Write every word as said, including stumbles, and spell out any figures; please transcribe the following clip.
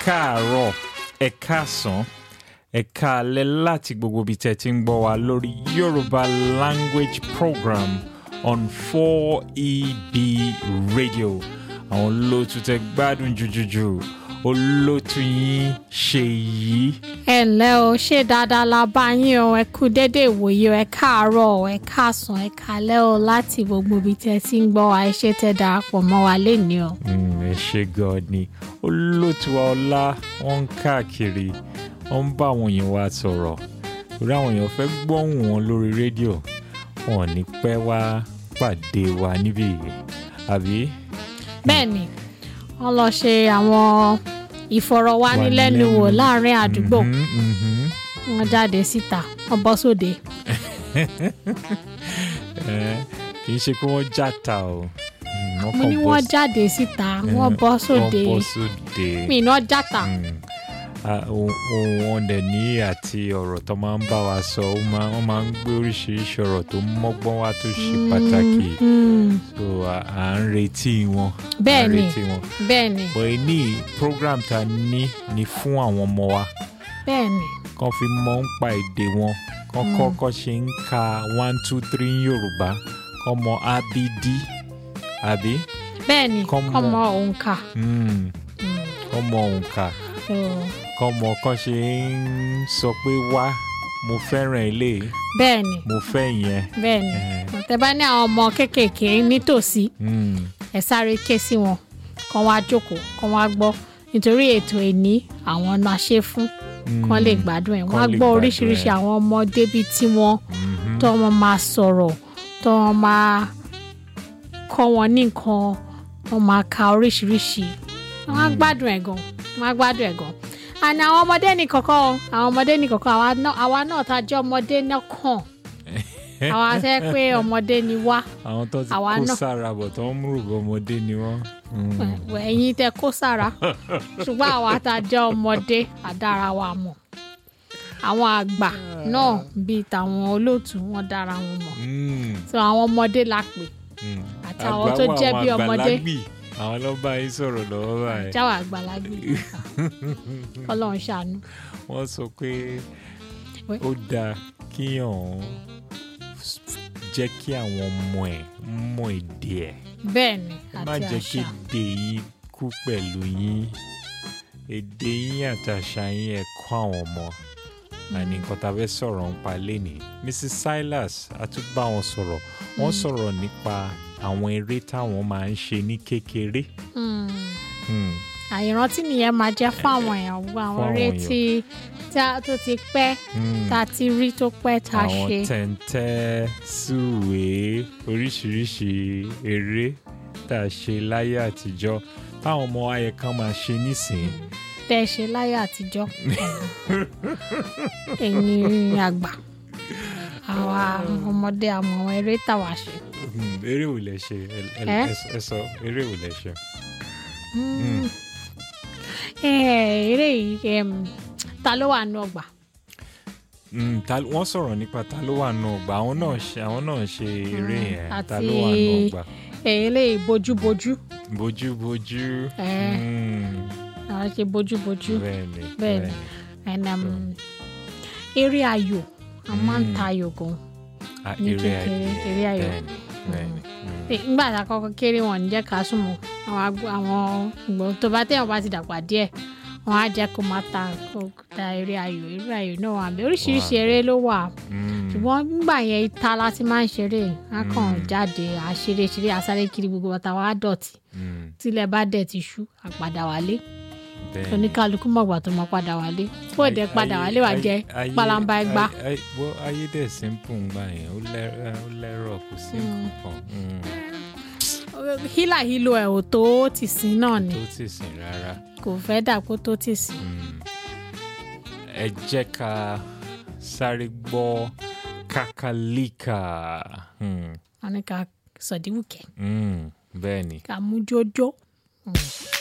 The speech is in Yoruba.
káàárọ̀, ẹ káàsán, ẹ káalẹ́ láti gbogbo ibi tẹ́ ti ń gbọ́ wa lórí Yoruba Language Program on four E B Radio. Àwọn olóòtú tẹ́ gbádùn jùjùjù, olóòtú yín Ṣèyí. Ẹ ǹlẹ́ o, ṣé dáadáa la bá yín o, ẹ kú dédé ìwòye o, ẹ káàárọ̀, ẹ káàsán, ẹ káalẹ́ o láti gbogbo ibi tẹ́ ti ń gbọ́ wa, ẹ ṣé tẹ́ darapọ̀ mọ́ wa lénìí o. Ẹ ṣé gan ni, olóòtú wa ọlá wọn ń káàkiri, wọ́n ń bá àwọn èèyàn wa sọ̀rọ̀, torí àwọn èèyàn fẹ́ gbóhùn wọn lórí rédíò, wọn ò ní pẹ́ wá pàdé wa níbí yìí, àbí? Bẹ́ẹ̀ni, wọ́n lọ ṣe àwọn ìfọ̀rọ̀wánilẹ́nuwò láàrin àdúgbò. Wọ́n jáde síta, wọ́n bọ́ sóde. Kì í ṣe pé wọ́n játa o. Mo ní wọ́n jáde síta, wọ́n bọ́ sóde. Wọ́n bọ́ sóde. Mi iná játa. Wọ́n dẹ̀ ní àti ọ̀rọ̀ tó máa ń bá wa sọ, wọ́n máa ń gbé oríṣiríṣi ọ̀rọ̀ tó mọ́gbọ́n wá tó ṣe pàtàkì. So à ń retí wọn. Bẹ́ẹ̀ni, bẹ́ẹ̀ni. Bọ̀ ní program ta ní ni fún àwọn ọmọ wa. Bẹ́ẹ̀ni. Kàn fi mọ̀ ń pa èdè wọn, kàn kọ́kọ́ ṣe ń ka one two three Yorùbá, kàn mọ̀ A B D, àbí? Bẹ́ẹ̀ni, kàn mọ̀ òǹkà. Kàn mọ̀ òǹkà. Kàn mọ̀ kàn ṣe ń sọ pé wá, mo fẹ́ràn ilé. Bẹ́ẹ̀ni. Mo fẹ́ ìyẹn. Bẹ́ẹ̀ni. Tẹ́ bá ní àwọn ọmọ kéékèèké nítòsí, ẹ sáré ké sí wọn, kàn wá jókòó, kàn wá gbọ́, nítorí ètò ẹni àwọn náà ṣe fún, kàn lè gbádùn ẹ̀. Wọ́n á gbọ́ oríṣiríṣi àwọn ọmọdé bíi tiwọn, tó wọn máa sọ̀rọ̀, tó wọn máa kọ́ wọn ní nǹkan, wọ́n máa ka oríṣiríṣi. Wọ́n á gbádùn ẹ̀ gan, wọ́n á gbádùn ẹ̀ gan. Àní àwọn ọmọdé ní kọ̀kọ́, àwọn ọmọdé ní kọ̀kọ́, àwa náà tá jẹ́ ọmọdé náà kàn. Àwa ṣe pé ọmọdé ni wá. Àwọn tó ti kó sára bọ̀ tó ń rúgbọ ọmọdé ni wọ́n. Ẹ̀yin tẹ́ kó sára, ṣùgbọ́n àwa tá jẹ́ ọmọdé àdára wa mọ̀. Àwọn àgbà náà bíi tàwọn olóòtú wọn dára wọn mọ̀. So àwọn ọmọdé la pè, àtàwọn tó jẹ́ bí ọmọdé. Àwọn ló bá yín sọ̀rọ̀ lọ́wọ́ báyìí. Jáwọ́ àgbàlagbé. Ọlọ́run ṣàánú. Wọ́n sọ pé ó dáa kíyàn jẹ́ kí àwọn ọmọ ẹ̀ mọ èdè ẹ̀. Bẹ́ẹ̀ni, àti àṣà. Má jẹ́ kí èdè yín kú pẹ̀lú yín. Èdè yín àti àṣà yín ẹ kọ́ àwọn ọmọ. Àní nǹkan tá a fẹ́ sọ̀rọ̀ nípa lénìí. Missus Silas a tún bá wọn sọ̀rọ̀. Wọ́n sọ̀rọ̀ nípa àwọn eré táwọn máa ń ṣe ní kékeré. Àìrántí nìyẹn máa jẹ́ fáwọn èèyàn gbogbo àwọn eré tí tó ti pẹ́ tá ti rí tó pẹ́ tá ṣe. Àwọn tẹ̀ǹtẹ̀, sùwé, oríṣiríṣi eré tá a ṣe láyé àtijọ́ táwọn ọmọ ayẹ kan máa ṣe nísìnyí. Tẹ́ ṣe láyé àtijọ́. Ẹ̀yin àgbà, àwa ọmọdé àmọ́ àwọn eré táwa ṣe. Eré wo lẹ ṣe? Ẹ sọ eré wo lẹ ṣe? Eré yìí ta ló wà nù ọgbà? Wọ́n sọ̀rọ̀ nípa ta ló wà nù ọgbà, àwọn náà ṣe àwọn náà ṣe eré yẹn, ta ló wà nù ọgbà. Eré bójúbójú. Bójúbójú. Àwọn ṣe bójúbójú. Bẹ́ẹ̀ni. Bẹ́ẹ̀ni. Eré ayò, a máa ń ta ayò gan. Ní kékeré, eré ayò. Nígbà tá a kọ́kọ́ kéré wọn ní jẹ́ ká súnmọ́ àwọn ìgbọ̀n tó bá tẹ̀wọ̀n bá ti dàgbà díẹ̀, wọ́n á jẹ́ kó máa ta ta eré ayò. Eré ayò náà wà bẹ́ẹ̀, oríṣiríṣi eré ló wà. Ṣùgbọ́n nígbà yẹn ìta la ti máa ń ṣeré, a kàn jáde, a ṣeré ṣeré, a sáré kiri gbogbo bàtà wa dọ̀tí. Tílẹ̀ bá dẹ̀ ti ṣú, a padà wálé. Oníkálukú mọ̀gbà tó máa padà wálé. Fún òde padà wálé wà jẹ́ palamba ẹgbá. Ayé dẹ̀ simple ngbà yẹn, ó lẹ́rọ̀ kò sí nǹkan. Hílà hílò ẹ̀ ò tó ti sìn náà ni. Tó ti sìn rárá. Kò fẹ́ dà kó tó ti sìn. Ẹ jẹ́ ká sáré gbọ́ Kakalika. Wọ́n ní ká sọ̀díwùkẹ́. Bẹ́ẹ̀ni. Ká mú jójó.